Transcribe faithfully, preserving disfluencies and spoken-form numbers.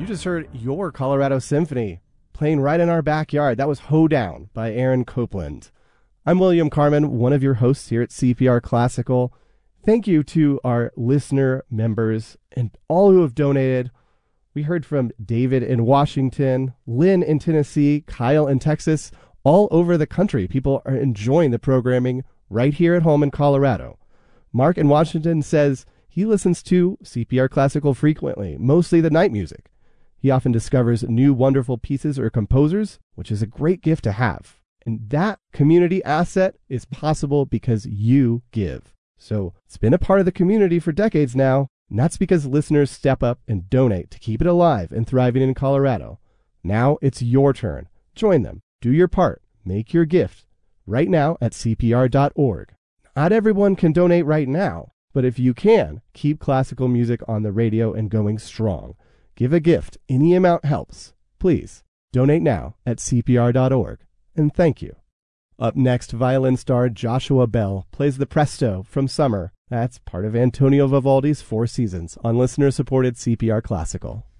You just heard Your Colorado Symphony, playing right in our backyard. That was Hoedown by Aaron Copland. I'm William Carmen, one of your hosts here at C P R Classical. Thank you to our listener members and all who have donated. We heard from David in Washington, Lynn in Tennessee, Kyle in Texas, all over the country. People are enjoying the programming right here at home in Colorado. Mark in Washington says he listens to C P R Classical frequently, mostly the night music. He often discovers new wonderful pieces or composers, which is a great gift to have. And that community asset is possible because you give. So it's been a part of the community for decades now, and that's because listeners step up and donate to keep it alive and thriving in Colorado. Now it's your turn. Join them. Do your part. Make your gift right now at C P R dot org. Not everyone can donate right now, but if you can, keep classical music on the radio and going strong. Give a gift. Any amount helps. Please donate now at C P R dot org. And thank you. Up next, violin star Joshua Bell plays the Presto from Summer. That's part of Antonio Vivaldi's Four Seasons on listener-supported C P R Classical.